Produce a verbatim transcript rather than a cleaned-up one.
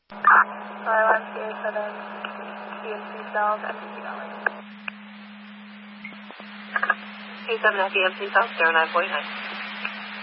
Sorry, one C A seven, C M C cells, F T C calling. A seven F E M C cells, zero nine forty-nine.